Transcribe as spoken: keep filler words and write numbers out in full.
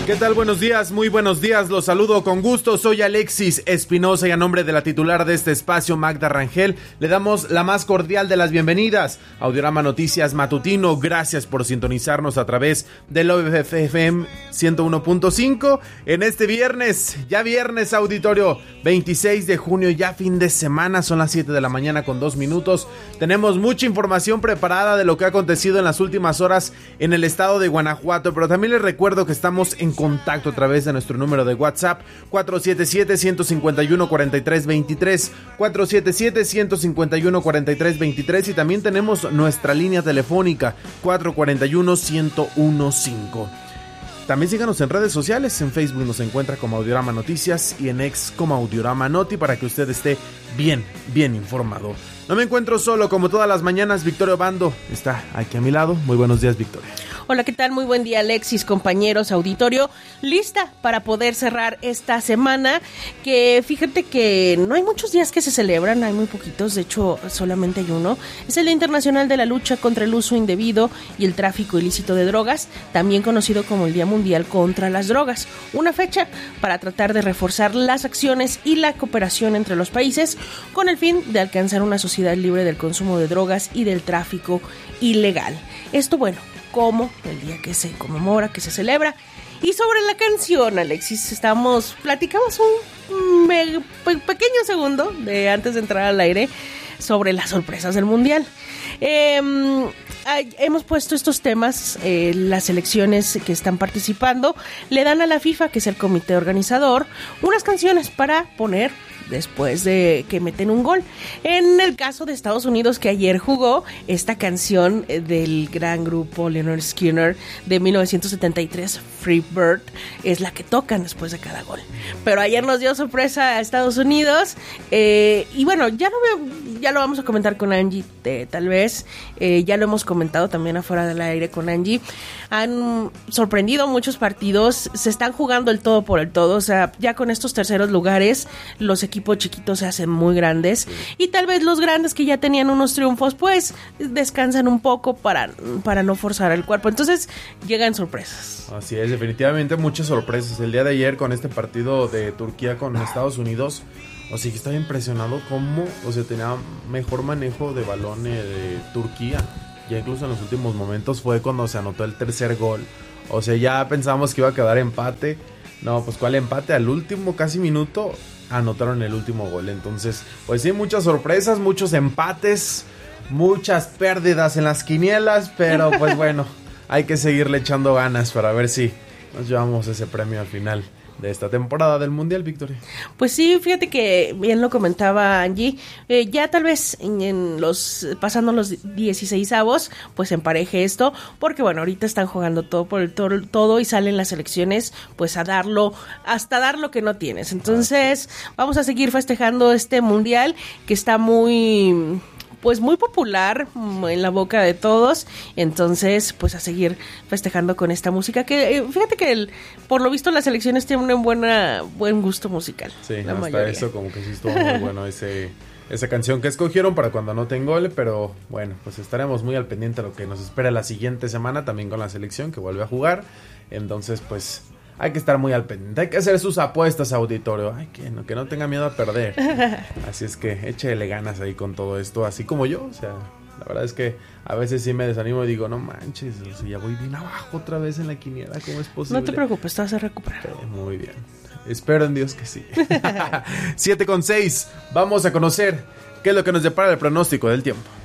¿Qué tal? Buenos días, muy buenos días, los saludo con gusto, soy Alexis Espinosa y a nombre de la titular de este espacio, Magda Rangel, le damos la más cordial de las bienvenidas. Audiorama Noticias Matutino, gracias por sintonizarnos a través del O F M ciento uno punto cinco en este viernes, ya viernes auditorio, veintiséis de junio, ya fin de semana, son las siete de la mañana con dos minutos. Tenemos mucha información preparada de lo que ha acontecido en las últimas horas en el estado de Guanajuato, pero también les recuerdo que estamos en contacto a través de nuestro número de WhatsApp cuatro siete siete, uno cinco uno, cuatro tres dos tres, cuatro siete siete, uno cinco uno, cuatro tres dos tres y también tenemos nuestra línea telefónica cuatro cuatro uno, uno cero uno cinco. También síganos en redes sociales, en Facebook nos encuentra como Audiorama Noticias y en X como Audiorama Noti para que usted esté bien, bien informado. No me encuentro solo, como todas las mañanas, Victoria Obando está aquí a mi lado. Muy buenos días, Victoria. Hola, ¿qué tal? Muy buen día, Alexis, compañeros, auditorio. Lista para poder cerrar esta semana, que fíjate que no hay muchos días que se celebran, hay muy poquitos, de hecho solamente hay uno. Es el Día Internacional de la Lucha contra el Uso Indebido y el Tráfico Ilícito de Drogas, también conocido como el Día Mundial contra las Drogas. Una fecha para tratar de reforzar las acciones y la cooperación entre los países con el fin de alcanzar una sociedad libre del consumo de drogas y del tráfico ilegal. Esto, bueno, como el día que se conmemora, que se celebra. Y sobre la canción, Alexis, estamos, platicamos un me, pe, pequeño segundo de antes de entrar al aire sobre las sorpresas del Mundial. Eh, hemos puesto estos temas, eh, las selecciones que están participando le dan a la FIFA, que es el comité organizador, unas canciones para poner después de que meten un gol. En el caso de Estados Unidos, que ayer jugó, esta canción del gran grupo Lynyrd Skynyrd de mil novecientos setenta y tres, Free Bird, es la que tocan después de cada gol. Pero ayer nos dio sorpresa a Estados Unidos, eh, y bueno, ya lo, veo, ya lo vamos a comentar con Angie, eh, tal vez, eh, ya lo hemos comentado también afuera del aire con Angie. Han sorprendido muchos partidos, se están jugando el todo por el todo, o sea, ya con estos terceros lugares, los equipos chiquitos se hacen muy grandes y tal vez los grandes que ya tenían unos triunfos pues descansan un poco para, para no forzar el cuerpo, entonces llegan sorpresas. Así es, definitivamente muchas sorpresas. El día de ayer con este partido de Turquía con Estados Unidos, o sea, que estaba impresionado cómo, o sea, tenía mejor manejo de balón de Turquía, ya incluso en los últimos momentos fue cuando se anotó el tercer gol, o sea, ya pensábamos que iba a quedar empate. No, pues cuál empate, al último casi minuto anotaron el último gol. Entonces, pues sí, muchas sorpresas, muchos empates, muchas pérdidas en las quinielas, pero pues bueno, hay que seguirle echando ganas para ver si nos llevamos ese premio al final de esta temporada del Mundial, Victoria. Pues sí, fíjate que bien lo comentaba Angie, eh, ya tal vez en, en los pasando los dieciseisavos, pues empareje esto, porque bueno, ahorita están jugando todo por el todo, todo y salen las selecciones pues a darlo, hasta dar lo que no tienes. Entonces, vamos a seguir festejando este Mundial que está muy... pues muy popular en la boca de todos, entonces pues a seguir festejando con esta música que eh, fíjate que el, por lo visto las selecciones tienen un buena, buen gusto musical. Sí, la hasta mayoría. Eso como que sí estuvo muy bueno ese, esa canción que escogieron para cuando anoten gol, pero bueno, pues estaremos muy al pendiente de lo que nos espera la siguiente semana también con la selección que vuelve a jugar, entonces pues... hay que estar muy al pendiente, hay que hacer sus apuestas, auditorio, ay, que no, que no tenga miedo a perder. Así es que échele ganas ahí con todo esto, así como yo, o sea, la verdad es que a veces sí me desanimo y digo, no manches, o sea, ya voy bien abajo otra vez en la quiniela, ¿cómo es posible? No te preocupes, te vas a recuperar. Okay, muy bien, espero en Dios que sí. siete con seis, vamos a conocer qué es lo que nos depara el pronóstico del tiempo.